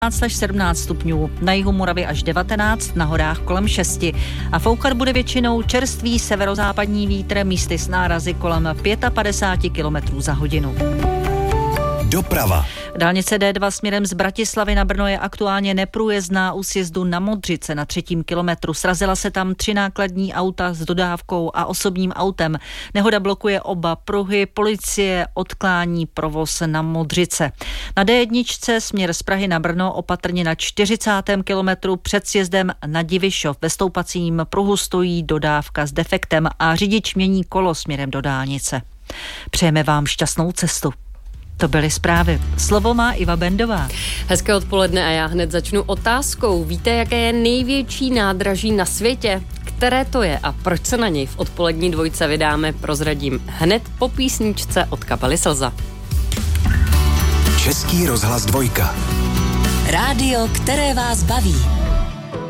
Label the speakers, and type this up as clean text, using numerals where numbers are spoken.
Speaker 1: až 17 stupňů, na jihu Moravy až 19, na horách kolem 6. A foukat bude většinou čerstvý severozápadní vítr, místy s nárazy kolem 55 km za hodinu.
Speaker 2: Doprava.
Speaker 1: Dálnice D2 směrem z Bratislavy na Brno je aktuálně neprůjezdná u sjezdu na Modřice na 3. kilometru. Srazila se tam 3 nákladní auta s dodávkou a osobním autem. Nehoda blokuje oba pruhy, policie odklání provoz na Modřice. Na D1 směr z Prahy na Brno opatrně na 40. kilometru před sjezdem na Divišov. Ve stoupacím pruhu stojí dodávka s defektem a řidič mění kolo směrem do dálnice. Přejeme vám šťastnou cestu. To byly zprávy. Slovo má Iva Bendová.
Speaker 3: Hezké odpoledne a já hned začnu otázkou. Víte, jaké je největší nádraží na světě? Které to je a proč se na něj v odpolední dvojce vydáme, prozradím hned po písničce od kapely Slza.
Speaker 2: Český rozhlas 2.
Speaker 4: Rádio, které vás baví.